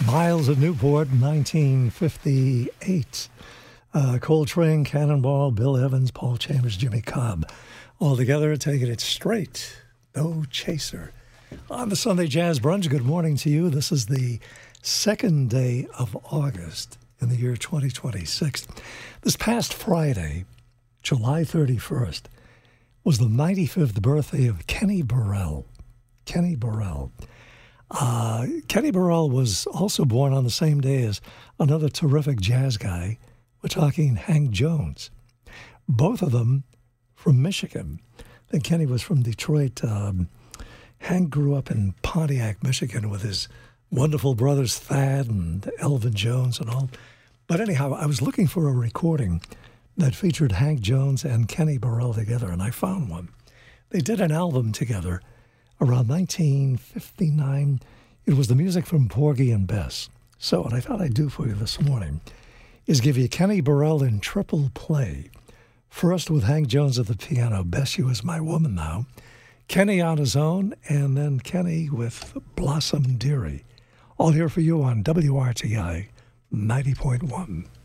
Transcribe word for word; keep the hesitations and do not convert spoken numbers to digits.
Miles of Newport, nineteen fifty-eight. Uh, Coltrane, Cannonball, Bill Evans, Paul Chambers, Jimmy Cobb. All together, taking it straight. No chaser. On the Sunday Jazz Brunch, good morning to you. This is the second day of August in the year twenty twenty-six. This past Friday, July thirty-first, was the ninety-fifth birthday of Kenny Burrell. Kenny Burrell. Uh, Kenny Burrell was also born on the same day as another terrific jazz guy. We're talking Hank Jones. Both of them from Michigan. I think Kenny was from Detroit. Um, Hank grew up in Pontiac, Michigan with his wonderful brothers Thad and Elvin Jones and all. But anyhow, I was looking for a recording that featured Hank Jones and Kenny Burrell together, and I found one. They did an album together around nineteen fifty-nine. It was the music from Porgy and Bess. So what I thought I'd do for you this morning is give you Kenny Burrell in triple play. First with Hank Jones at the piano, Bess, You Is My Woman Now. Kenny on his own, and then Kenny with Blossom Dearie. All here for you on W R T I ninety point one.